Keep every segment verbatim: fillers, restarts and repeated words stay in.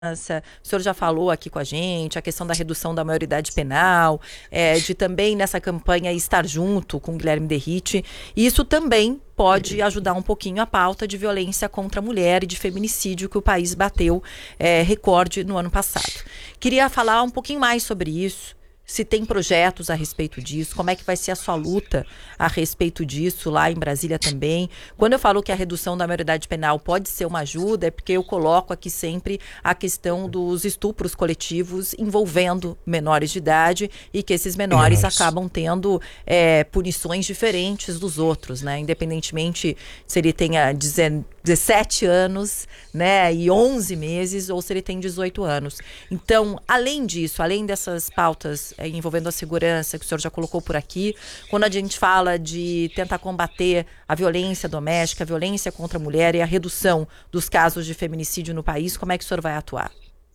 O senhor já falou aqui com a gente a questão da redução da maioridade penal, é, de também nessa campanha estar junto com o Guilherme Derrite. E isso também pode ajudar um pouquinho a pauta de violência contra a mulher e de feminicídio que o país bateu é, recorde no ano passado. Queria falar um pouquinho mais sobre isso. Se tem projetos a respeito disso, como é que vai ser a sua luta a respeito disso lá em Brasília também. Quando eu falo que a redução da maioridade penal pode ser uma ajuda, é porque eu coloco aqui sempre a questão dos estupros coletivos envolvendo menores de idade e que esses menores Nossa. acabam tendo é, punições diferentes dos outros, né? Independentemente se ele tenha dezessete anos, né, e onze meses, ou se ele tem dezoito anos. Então, além disso, além dessas pautas é, envolvendo a segurança, que o senhor já colocou por aqui, quando a gente fala de tentar combater a violência doméstica, a violência contra a mulher e a redução dos casos de feminicídio no país, como é que o senhor vai atuar?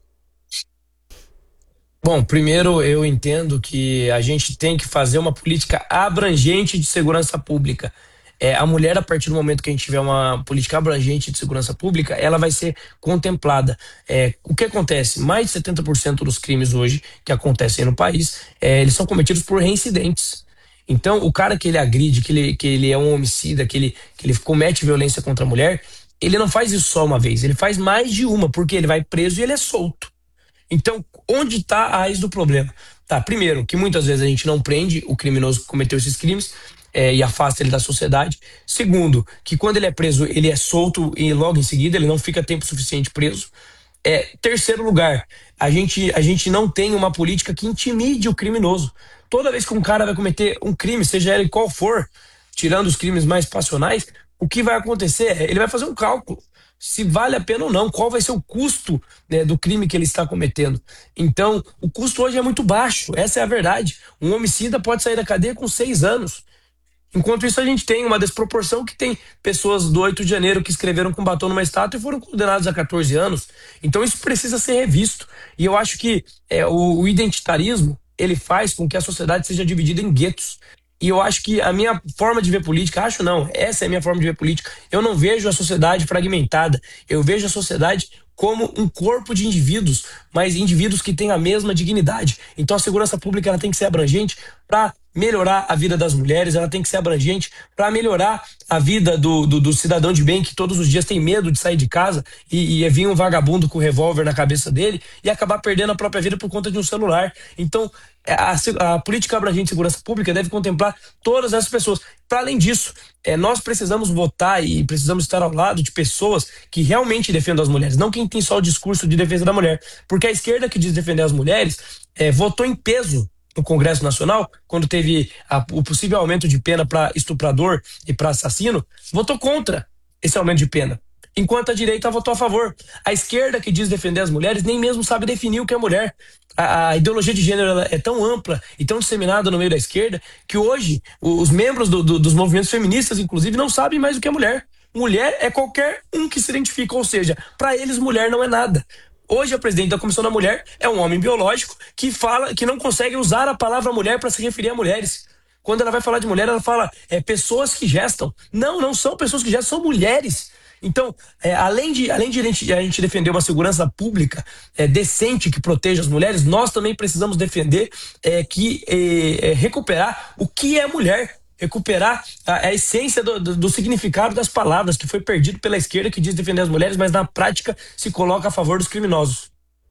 Bom, primeiro eu entendo que a gente tem que fazer uma política abrangente de segurança pública. É, a mulher, a partir do momento que a gente tiver uma política abrangente de segurança pública, ela vai ser contemplada. É, o que acontece? Mais de setenta por cento dos crimes hoje que acontecem no país, é, eles são cometidos por reincidentes. Então, o cara que ele agride, que ele, que ele é um homicida, que ele, que ele comete violência contra a mulher, ele não faz isso só uma vez, ele faz mais de uma, porque ele vai preso e ele é solto. Então, onde está a raiz do problema? Tá, primeiro, que muitas vezes a gente não prende o criminoso que cometeu esses crimes é, e afasta ele da sociedade. Segundo, que quando ele é preso, ele é solto e logo em seguida ele não fica tempo suficiente preso. É, terceiro lugar, a gente, a gente não tem uma política que intimide o criminoso. Toda vez que um cara vai cometer um crime, seja ele qual for, tirando os crimes mais passionais, o que vai acontecer é, ele vai fazer um cálculo se vale a pena ou não, qual vai ser o custo, né, do crime que ele está cometendo. Então, o custo hoje é muito baixo, essa é a verdade. Um homicida pode sair da cadeia com seis anos. Enquanto isso, a gente tem uma desproporção que tem pessoas do oito de janeiro que escreveram com batom numa estátua e foram condenados a quatorze anos. Então, isso precisa ser revisto. E eu acho que é, o, o identitarismo, ele faz com que a sociedade seja dividida em guetos. E eu acho que a minha forma de ver política, acho não, essa é a minha forma de ver política. Eu não vejo a sociedade fragmentada, eu vejo a sociedade como um corpo de indivíduos, mas indivíduos que têm a mesma dignidade. Então a segurança pública ela tem que ser abrangente para melhorar a vida das mulheres, ela tem que ser abrangente para melhorar a vida do, do, do cidadão de bem que todos os dias tem medo de sair de casa e, e vir um vagabundo com um revólver na cabeça dele e acabar perdendo a própria vida por conta de um celular. Então a, a política abrangente de segurança pública deve contemplar todas essas pessoas. Para além disso, é, nós precisamos votar e precisamos estar ao lado de pessoas que realmente defendam as mulheres, não quem tem só o discurso de defesa da mulher. Porque a esquerda que diz defender as mulheres é, votou em peso no Congresso Nacional, quando teve a, o possível aumento de pena para estuprador e para assassino, votou contra esse aumento de pena. Enquanto a direita votou a favor. A esquerda que diz defender as mulheres nem mesmo sabe definir o que é mulher. A, a ideologia de gênero ela é tão ampla e tão disseminada no meio da esquerda que hoje os membros do, do, dos movimentos feministas, inclusive, não sabem mais o que é mulher. Mulher é qualquer um que se identifica, ou seja, para eles mulher não é nada. Hoje a presidente da Comissão da Mulher é um homem biológico que fala que não consegue usar a palavra mulher para se referir a mulheres. Quando ela vai falar de mulher, ela fala é, pessoas que gestam. Não, não são pessoas que gestam, são mulheres. Então, é, além de, além de a, gente, a gente defender uma segurança pública é, decente que proteja as mulheres, nós também precisamos defender é, que é, é, recuperar o que é mulher. Recuperar a, a essência do, do, do significado das palavras que foi perdido pela esquerda que diz defender as mulheres, mas na prática se coloca a favor dos criminosos.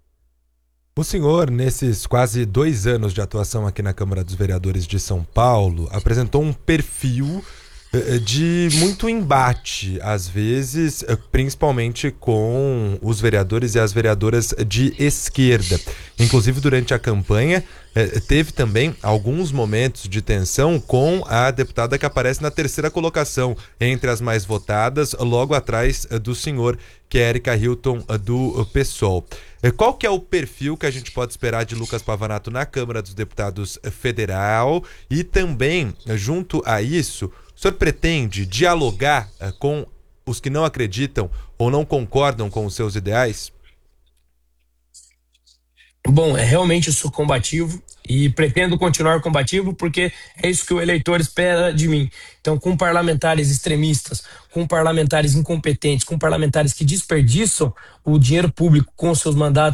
O senhor, nesses quase dois anos de atuação aqui na Câmara dos Vereadores de São Paulo, apresentou um perfil de muito embate, às vezes, principalmente com os vereadores e as vereadoras de esquerda. Inclusive, durante a campanha, teve também alguns momentos de tensão com a deputada que aparece na terceira colocação entre as mais votadas, logo atrás do senhor, que é Érica Hilton, do PSOL. Qual que é o perfil que a gente pode esperar de Lucas Pavanato na Câmara dos Deputados Federal? E também, junto a isso, o senhor pretende dialogar uh, com os que não acreditam ou não concordam com os seus ideais? Bom, é, realmente eu sou combativo E pretendo continuar combativo porque é isso que o eleitor espera de mim. Então, com parlamentares extremistas, com parlamentares incompetentes, com parlamentares que desperdiçam o dinheiro público com seus mandatos